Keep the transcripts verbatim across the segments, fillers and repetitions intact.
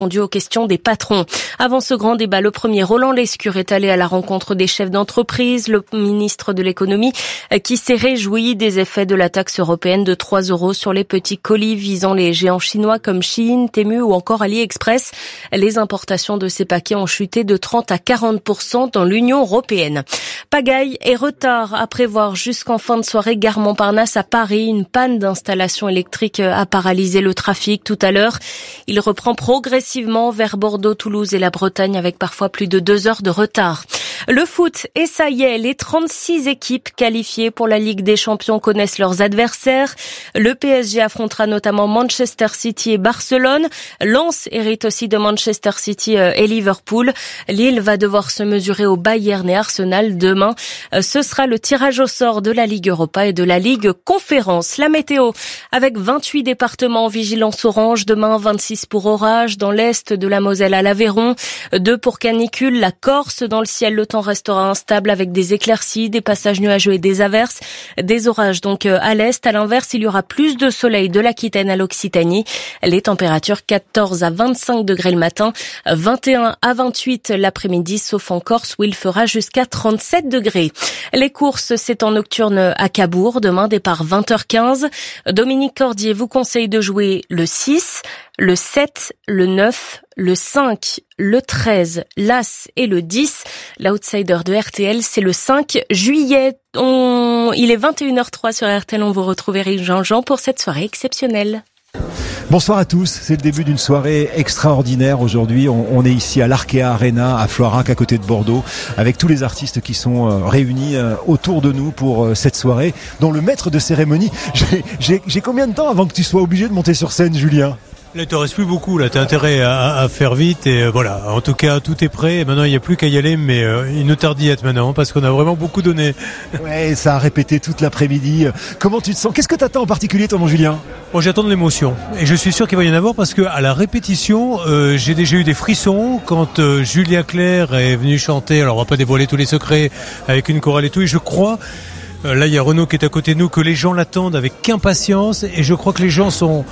Dû aux questions des patrons. Avant ce grand débat, le premier Roland Lescure est allé à la rencontre des chefs d'entreprise, le ministre de l'économie qui s'est réjoui des effets de la taxe européenne de trois euros sur les petits colis visant les géants chinois comme Shein, Temu ou encore AliExpress. Les importations de ces paquets ont chuté de trente à quarante pour cent dans l'Union européenne. Pagaille et retard à prévoir jusqu'en fin de soirée. Gare Montparnasse à Paris, une panne d'installation électrique a paralysé le trafic tout à l'heure. Il reprend progressivement vers Bordeaux, Toulouse et la Bretagne avec parfois plus de deux heures de retard. Le foot, et ça y est, les trente-six équipes qualifiées pour la Ligue des Champions connaissent leurs adversaires. Le P S G affrontera notamment Manchester City et Barcelone. Lens hérite aussi de Manchester City et Liverpool. Lille va devoir se mesurer au Bayern et Arsenal demain. Ce sera le tirage au sort de la Ligue Europa et de la Ligue Conférence. La météo, avec vingt-huit départements en vigilance orange, demain vingt-six pour orage dans l'est de la Moselle à l'Aveyron, deux pour canicule, la Corse dans le ciel, le temps restera instable avec des éclaircies, des passages nuageux et des averses, des orages donc à l'est. À l'inverse, il y aura plus de soleil de l'Aquitaine à l'Occitanie. Les températures quatorze à vingt-cinq degrés le matin, vingt et un à vingt-huit l'après-midi, sauf en Corse où il fera jusqu'à trente-sept degrés. Les courses, c'est en nocturne à Cabourg, demain départ vingt heures quinze. Dominique Cordier vous conseille de jouer le six, le sept, le neuf, le cinq, le treize, l'As et le dix. L'outsider de R T L, c'est le cinq juillet. On... Il est vingt et une heures trois sur R T L. On vous retrouve Eric Jean-Jean pour cette soirée exceptionnelle. Bonsoir à tous, c'est le début d'une soirée extraordinaire. Aujourd'hui, on, on est ici à l'Arkea Arena, à Floirac, à côté de Bordeaux, avec tous les artistes qui sont euh, réunis euh, autour de nous pour euh, cette soirée, dont le maître de cérémonie. J'ai, j'ai, j'ai combien de temps avant que tu sois obligé de monter sur scène, Julien ? Là, il te reste plus beaucoup, là. T'as intérêt à, à faire vite et euh, voilà. En tout cas, tout est prêt. Et maintenant, il n'y a plus qu'à y aller, mais euh, il nous tarde d'y être maintenant parce qu'on a vraiment beaucoup donné. Ouais, ça a répété toute l'après-midi. Comment tu te sens ? Qu'est-ce que t'attends en particulier, toi, mon Julien ? Bon, j'attends de l'émotion. Et je suis sûr qu'il va y en avoir parce que à la répétition, euh, j'ai déjà eu des frissons quand euh, Julia Claire est venue chanter. Alors, on va pas dévoiler tous les secrets avec une chorale et tout. Et je crois, euh, là, il y a Renaud qui est à côté de nous, que les gens l'attendent avec impatience. Et je crois que les gens sont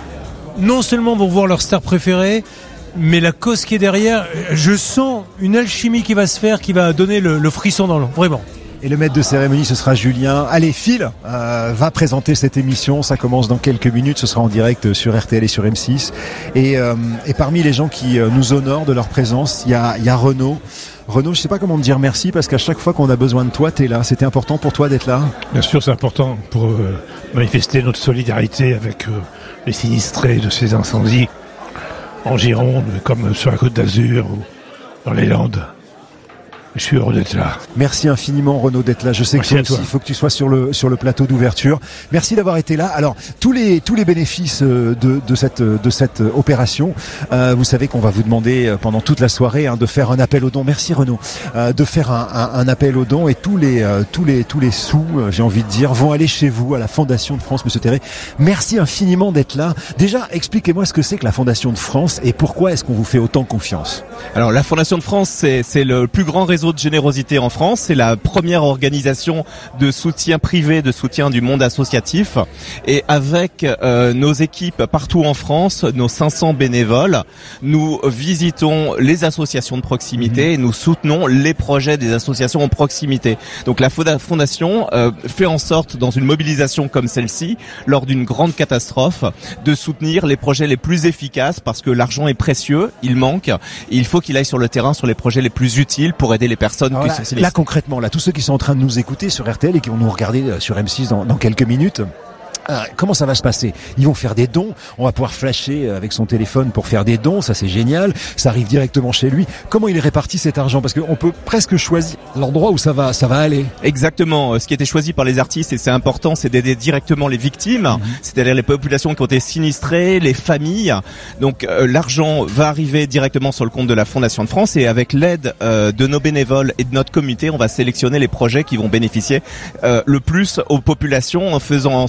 non seulement vont voir leur star préférée, mais la cause qui est derrière, je sens une alchimie qui va se faire, qui va donner le, le frisson dans l'eau, vraiment. Et le maître de cérémonie, ce sera Julien. Allez, Phil euh, va présenter cette émission. Ça commence dans quelques minutes. Ce sera en direct sur R T L et sur M six. Et, euh, et parmi les gens qui euh, nous honorent de leur présence, il y a, y a Renaud. Renaud, je sais pas comment te dire merci parce qu'à chaque fois qu'on a besoin de toi, t'es là. C'était important pour toi d'être là ? Bien sûr, c'est important pour euh, manifester notre solidarité avec euh, les sinistrés de ces incendies en Gironde, comme sur la Côte d'Azur ou dans les Landes. Je suis heureux d'être là. Merci infiniment Renaud d'être là. Je sais Merci que toi aussi, il faut que tu sois sur le sur le plateau d'ouverture. Merci d'avoir été là. Alors tous les tous les bénéfices de de cette de cette opération, euh, vous savez qu'on va vous demander pendant toute la soirée hein, de faire un appel aux dons. Merci Renaud. Euh, de faire un, un, un appel aux dons et tous les euh, tous les tous les sous, euh, j'ai envie de dire, vont aller chez vous à la Fondation de France. Monsieur Terré, merci infiniment d'être là. Déjà, expliquez-moi ce que c'est que la Fondation de France et pourquoi est-ce qu'on vous fait autant confiance. Alors la Fondation de France, c'est c'est le plus grand réseau de générosité en France. C'est la première organisation de soutien privé, de soutien du monde associatif. Et avec euh, nos équipes partout en France, nos cinq cents bénévoles, nous visitons les associations de proximité mmh. et nous soutenons les projets des associations en proximité. Donc la Fondation euh, fait en sorte, dans une mobilisation comme celle-ci, lors d'une grande catastrophe, de soutenir les projets les plus efficaces parce que l'argent est précieux, il manque, et il faut qu'il aille sur le terrain sur les projets les plus utiles pour aider les personnes Alors qui là, sont sinistres. Là concrètement, là tous ceux qui sont en train de nous écouter sur R T L et qui vont nous regarder sur M six dans, dans quelques minutes. Alors, comment ça va se passer ? Ils vont faire des dons, on va pouvoir flasher avec son téléphone pour faire des dons, ça c'est génial, ça arrive directement chez lui. Comment il est réparti cet argent ? Parce qu'on peut presque choisir l'endroit où ça va, ça va aller. Exactement, ce qui a été choisi par les artistes, et c'est important, c'est d'aider directement les victimes, mmh. c'est-à-dire les populations qui ont été sinistrées, les familles. Donc euh, l'argent va arriver directement sur le compte de la Fondation de France, et avec l'aide euh, de nos bénévoles et de notre comité, on va sélectionner les projets qui vont bénéficier euh, le plus aux populations en faisant en sorte que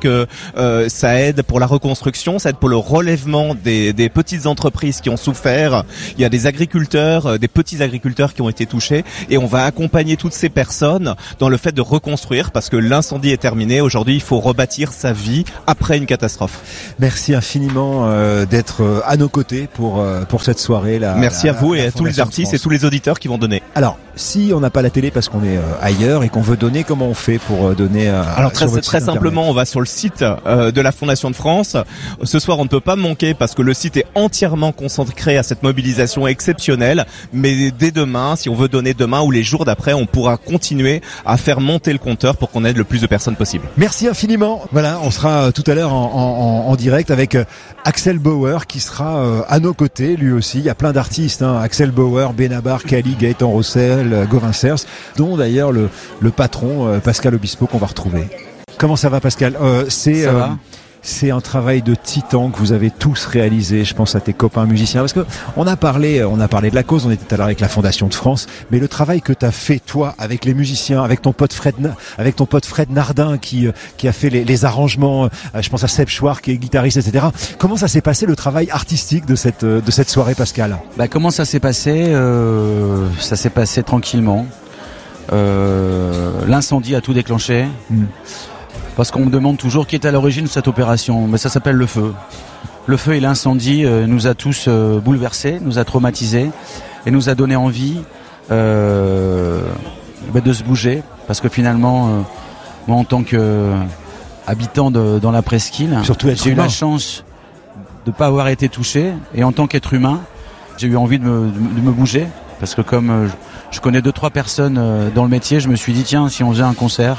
que euh, ça aide pour la reconstruction, ça aide pour le relèvement des, des petites entreprises qui ont souffert. Il y a des agriculteurs, euh, des petits agriculteurs qui ont été touchés, et on va accompagner toutes ces personnes dans le fait de reconstruire, parce que l'incendie est terminé. Aujourd'hui, il faut rebâtir sa vie après une catastrophe. Merci infiniment euh, d'être euh, à nos côtés pour euh, pour cette soirée là. Merci à vous et à tous les artistes et tous les auditeurs qui vont donner. Alors, si on n'a pas la télé parce qu'on est euh, ailleurs et qu'on veut donner, comment on fait pour euh, donner euh, Alors très, très simplement, on va sur le site euh, de la Fondation de France. Ce soir, on ne peut pas manquer parce que le site est entièrement consacré à cette mobilisation exceptionnelle. Mais dès demain, si on veut donner demain ou les jours d'après, on pourra continuer à faire monter le compteur pour qu'on aide le plus de personnes possible. Merci infiniment. Voilà, on sera tout à l'heure en, en, en direct avec euh, Axel Bauer qui sera euh, à nos côtés, lui aussi. Il y a plein d'artistes, hein. Axel Bauer, Benabar, Kali, Gaëtan Rossel, euh, Gauvin Cers, dont d'ailleurs le, le patron euh, Pascal Obispo qu'on va retrouver. Comment ça va, Pascal? euh, C'est ça euh, va C'est un travail de titan que vous avez tous réalisé. Je pense à tes copains musiciens, parce que on a parlé, on a parlé de la cause. On était tout à l'heure avec la Fondation de France, mais le travail que t'as fait toi avec les musiciens, avec ton pote Fred, avec ton pote Fred Nardin qui qui a fait les, les arrangements. Je pense à Seb Chouard qui est guitariste, et cetera. Comment ça s'est passé le travail artistique de cette de cette soirée, Pascal? Bah comment ça s'est passé euh, Ça s'est passé tranquillement. Euh, l'incendie a tout déclenché. Mm. Parce qu'on me demande toujours qui est à l'origine de cette opération. Mais ça s'appelle le feu. Le feu et l'incendie euh, nous a tous euh, bouleversés, nous a traumatisés et nous a donné envie euh, bah, de se bouger. Parce que finalement, euh, moi en tant qu'habitant de, dans la presqu'île, j'ai eu la chance de ne pas avoir été touché. Et en tant qu'être humain, j'ai eu envie de me, de me bouger. Parce que comme euh, je connais deux, trois personnes euh, dans le métier, je me suis dit, tiens, si on faisait un concert...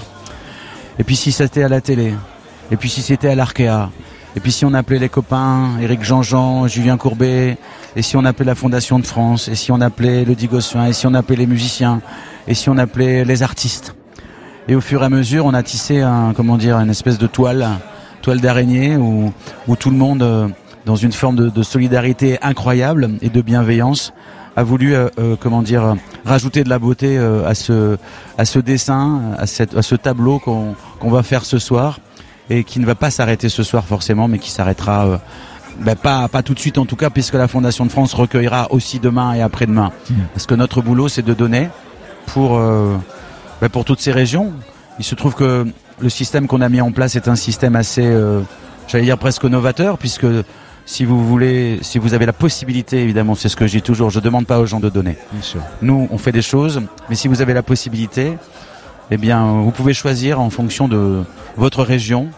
Et puis si c'était à la télé, et puis si c'était à l'Arkea, et puis si on appelait les copains, Éric Jean-Jean, Julien Courbet, et si on appelait la Fondation de France, et si on appelait le Digossuin, et si on appelait les musiciens, et si on appelait les artistes. Et au fur et à mesure, on a tissé un, comment dire, une espèce de toile, toile d'araignée, où, où tout le monde, dans une forme de, de solidarité incroyable et de bienveillance, a voulu, euh, euh, comment dire, rajouter de la beauté euh, à ce à ce dessin, à cette à ce tableau qu'on qu'on va faire ce soir, et qui ne va pas s'arrêter ce soir forcément, mais qui s'arrêtera euh, ben pas pas tout de suite en tout cas, puisque la Fondation de France recueillera aussi demain et après-demain. Mmh. Parce que notre boulot, c'est de donner pour euh, ben pour toutes ces régions. Il se trouve que le système qu'on a mis en place est un système assez, euh, j'allais dire presque novateur, puisque si vous voulez, si vous avez la possibilité, évidemment, c'est ce que je dis toujours, je demande pas aux gens de donner. Bien sûr. Nous, on fait des choses, mais si vous avez la possibilité, eh bien, vous pouvez choisir en fonction de votre région,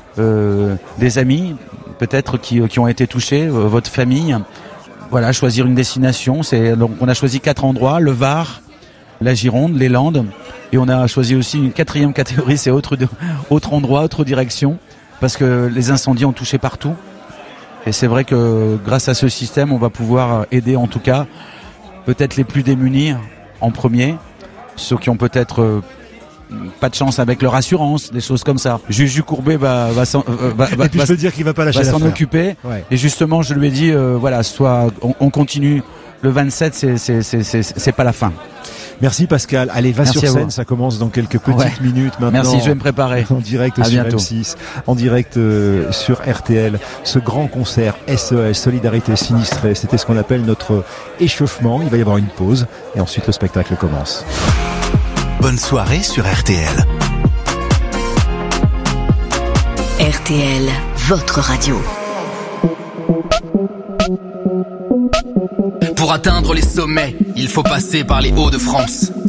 euh, des amis, peut-être qui, qui ont été touchés, euh, votre famille. Voilà, choisir une destination. C'est donc on a choisi quatre endroits: le Var, la Gironde, les Landes, et on a choisi aussi une quatrième catégorie, c'est autre autre endroit, autre direction, parce que les incendies ont touché partout. Et c'est vrai que grâce à ce système, on va pouvoir aider en tout cas peut-être les plus démunis en premier, ceux qui ont peut-être euh, pas de chance avec leur assurance, des choses comme ça. Juju Courbet va va s'en euh, va, va, et puis va, je peux dire qu'il va pas lâcher va s'en occuper. Ouais. Et justement, je lui ai dit euh, voilà, soit on, on continue le vingt-sept, c'est c'est c'est c'est c'est pas la fin. Merci Pascal. Allez, va Merci sur scène, ça commence dans quelques petites ouais. minutes maintenant. Merci, je vais me préparer. En direct à sur bientôt. M six, en direct euh, sur R T L. Ce grand concert S O S, Solidarité Sinistrée, c'était ce qu'on appelle notre échauffement. Il va y avoir une pause et ensuite le spectacle commence. Bonne soirée sur R T L. R T L, votre radio. Pour atteindre les sommets, il faut passer par les Hauts-de-France.